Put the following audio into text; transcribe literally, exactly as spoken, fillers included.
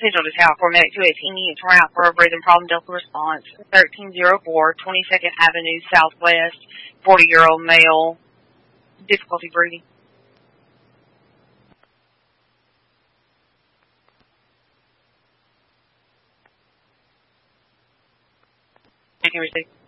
Central to Tower for Medic two eighteen units were out for a breathing problem. Delta response, thirteen oh four, twenty-second Avenue Southwest, forty-year-old male, difficulty breathing. I can receive.